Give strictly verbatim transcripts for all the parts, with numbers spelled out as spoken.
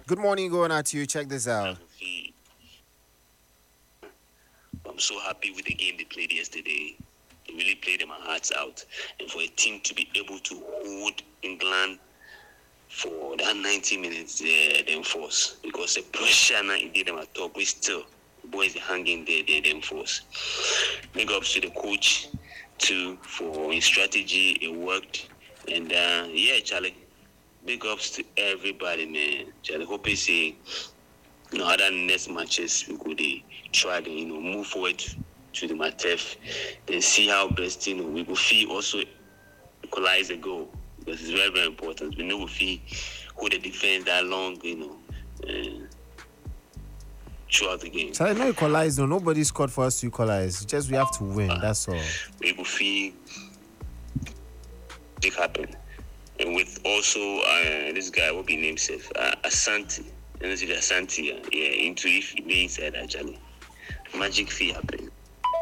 Good morning, going out to you. Check this out. I'm so happy with the game they played yesterday. They really played their hearts out. And for a team to be able to hold England for that ninety minutes, uh, then force. Because the pressure now it did them at top, we still, the boys are hanging there, they then force. Big ups to the coach, too, for his strategy. It worked. And uh, yeah, Charlie, big ups to everybody, man. Charlie, hope you see, you know, other next matches we could uh, try to, you know, move forward to the Matef, then see how best, you know, we could feel also equalize the goal, because it's very, very important. We know we feel who the defense that long, you know, uh, throughout the game. So I know equalize, no, nobody scored for us to equalize. Just we have to win, uh, that's all. We could feel it happen. And with also uh, this guy, what be named himself, uh, Asante. And this is Asante, uh, yeah, into if he be inside actually. Magic fee happening.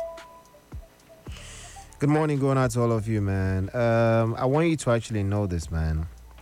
Good morning, going out to all of you, man. Um, I want you to actually know this, man.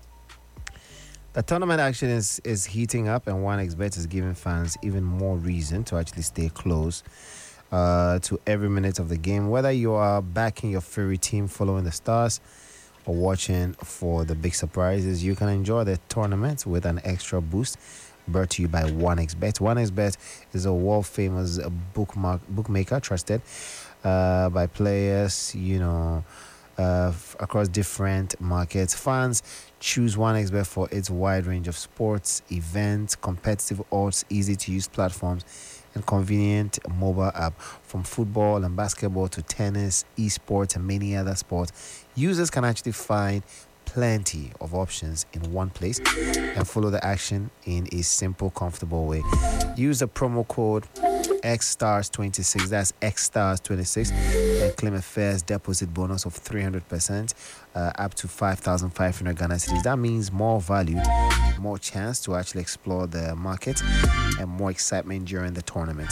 The tournament action is, is heating up, and OneXBet is giving fans even more reason to actually stay close uh, to every minute of the game. Whether you are backing your favorite team, following the stars, or watching for the big surprises, you can enjoy the tournament with an extra boost brought to you by OneXBet. OneXBet is a world-famous bookmark, bookmaker trusted uh, by players, you know, uh, f- across different markets. Fans choose OneXBet for its wide range of sports, events, competitive odds, easy-to-use platforms, and convenient mobile app. From football and basketball to tennis, esports, and many other sports, users can actually find plenty of options in one place and follow the action in a simple, comfortable way. Use the promo code X stars twenty-six, that's X stars twenty-six, and claim a first deposit bonus of three hundred percent, uh, up to five thousand five hundred Ghana cedis. That means more value, more chance to actually explore the market, and more excitement during the tournament.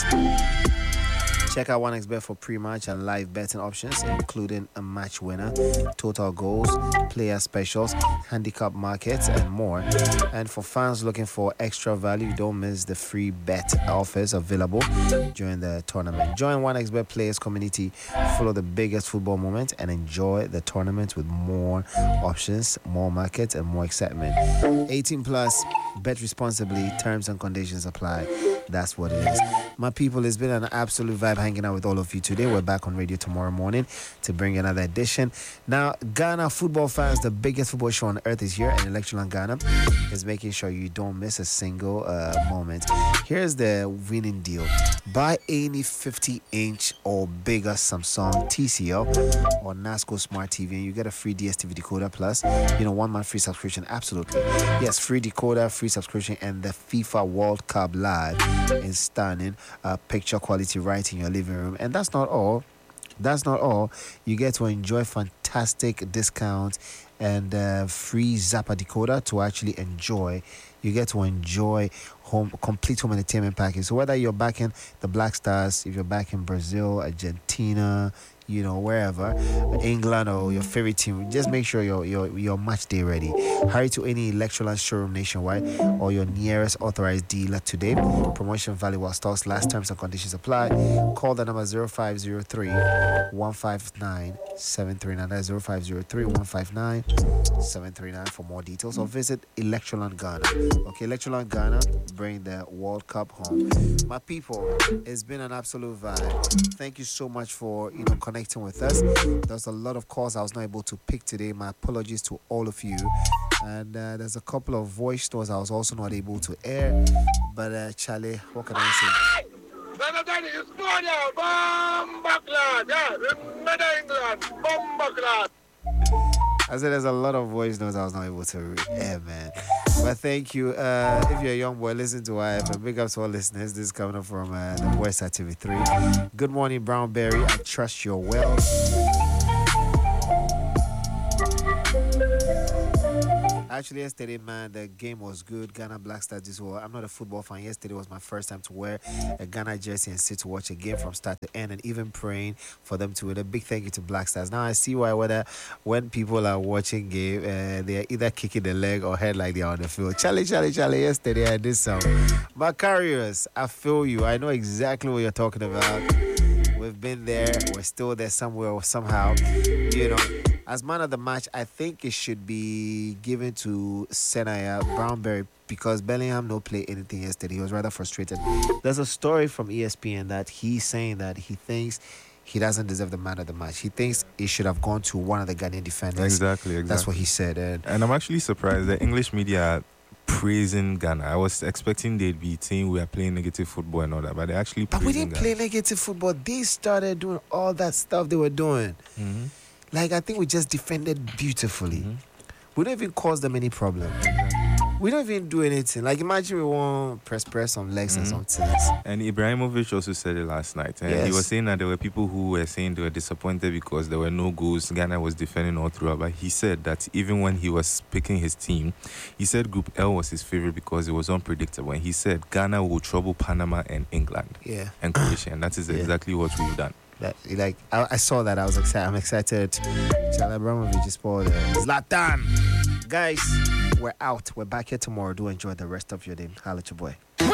Check out OneXBet for pre-match and live betting options, including a match winner, total goals, player specials, handicap markets, and more. And for fans looking for extra value, don't miss the free bet offers available during the tournament. Join OneXBet players community, follow the biggest football moment, and enjoy the tournament with more options, more markets, and more excitement. eighteen plus, bet responsibly, terms and conditions apply. That's what it is. My people, it's been an absolute vibe hanging out with all of you today. We're back on radio tomorrow morning to bring another edition. Now, Ghana football fans, the biggest football show on earth is here, and Electroland Ghana is making sure you don't miss a single uh, moment. Here's the winning deal. Buy any fifty inch or bigger Samsung T C L or NASCO Smart T V, and you get a free D S T V decoder plus, you know, one month free subscription. Absolutely. Yes, free decoder, free subscription, and the FIFA World Cup live in stunning uh, picture quality right in your living room. And that's not all. That's not all. You get to enjoy fantastic discounts and uh, free Zappa decoder to actually enjoy. You get to enjoy home complete home entertainment package. So whether you're backing the Black Stars, if you're backing Brazil, Argentina, you know, wherever, England or your favorite team, just make sure your your your match day ready. Hurry to any Electroland showroom nationwide or your nearest authorized dealer today. Promotion valid while stocks last, terms and conditions apply. Call the number zero five zero three, one five nine, seven three nine. That's zero five zero three, one five nine, seven three nine for more details, or visit Electroland Ghana. Okay, Electroland Ghana, bring the World Cup home. My people, it's been an absolute vibe. Thank you so much for, you know, connecting with us. There's a lot of calls I was not able to pick today. My apologies to all of you. And uh, there's a couple of voice notes I was also not able to air. But uh, Charlie, what can I say? I said there's a lot of voice notes I was not able to air, man. But thank you. Uh, if you're a young boy, listen to I F M. Big ups to all listeners. This is coming up from uh, the Voice at T V three. Good morning, Brownberry. I trust you're well. Actually, yesterday, man, the game was good. Ghana Black Stars this well. I'm not a football fan. Yesterday was my first time to wear a Ghana jersey and sit to watch a game from start to end, and even praying for them to win. A big thank you to Black Stars. Now I see why whether when people are watching game, uh, they are either kicking the leg or head like they are on the field. Charlie, Charlie, Charlie. Yesterday I did some. Macarius, I feel you. I know exactly what you're talking about. We've been there. We're still there somewhere or somehow. You know, as man of the match, I think it should be given to Senaya Brownberry because Bellingham no play anything yesterday. He was rather frustrated. There's a story from E S P N that he's saying that he thinks he doesn't deserve the man of the match. He thinks he should have gone to one of the Ghanaian defenders. Exactly, exactly. That's what he said. And, and I'm actually surprised the English media praising Ghana. I was expecting they'd be saying we are playing negative football and all that, but they actually But we praising didn't Ghana. play negative football. They started doing all that stuff they were doing. Mm-hmm. Like, I think we just defended beautifully. Mm-hmm. We don't even cause them any problem. We don't even do anything. Like, imagine we want press press on legs Mm-hmm. and some things. And Ibrahimovic also said it last night. And Yes. he was saying that there were people who were saying they were disappointed because there were no goals. Ghana was defending all throughout. But he said that even when he was picking his team, he said Group L was his favorite because it was unpredictable. And he said Ghana will trouble Panama and England Yeah. and Croatia. And that is Yeah. exactly what we've done. That, like, I, I saw that. I was excited. I'm excited. Chala Abramovich is for Zlatan. Guys, we're out. We're back here tomorrow. Do enjoy the rest of your day. Holla at your boy.